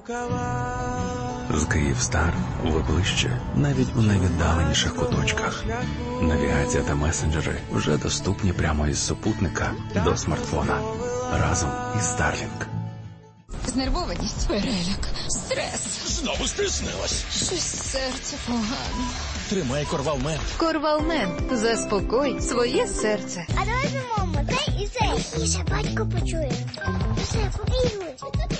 З Київстар ви ближче, навіть у найвіддаленіших куточках. Навігація та месенджери вже доступні прямо із супутника до смартфона. Разом із Starlink. Знервованість, переляк, стрес. Знову стиснилась. Щось серце погано. Тримай Корвалмен. Корвалмен. Заспокой своє серце. А давай зимомо, цей і цей. Тихіше, батько почує. Все, побігли.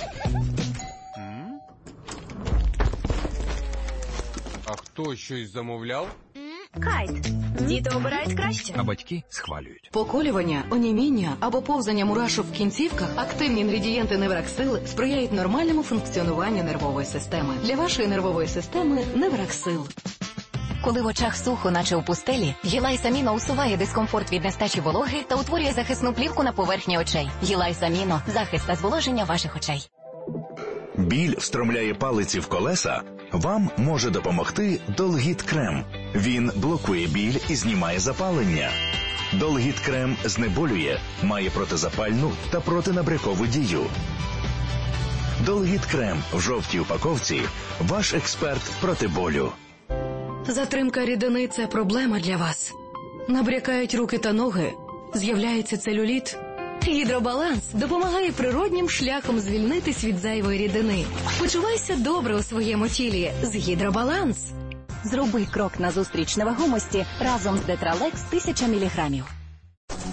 А хто щось замовляв? Кайт. Діти обирають краще. А батьки схвалюють. Поколювання, оніміння або повзання мурашок в кінцівках, активні інгредієнти Невраксил сприяють нормальному функціонуванню нервової системи. Для вашої нервової системи Невраксил. Коли в очах сухо, наче у пустелі, Гілайс-Аміно усуває дискомфорт від нестачі вологи та утворює захисну плівку на поверхні очей. Гілайс-Аміно – захист та зволоження ваших очей. Біль встромляє палиці в колеса? Вам може допомогти Долгіт Крем. Він блокує біль і знімає запалення. Долгіт Крем знеболює, має протизапальну та протинабрякову дію. Долгіт Крем в жовтій упаковці – ваш експерт проти болю. Затримка рідини – це проблема для вас. Набрякають руки та ноги, з'являється целюліт. Гідробаланс допомагає природнім шляхом звільнитись від зайвої рідини. Почувайся добре у своєму тілі з Гідробаланс. Зроби крок назустріч невагомості разом з Детралекс 1000 мг.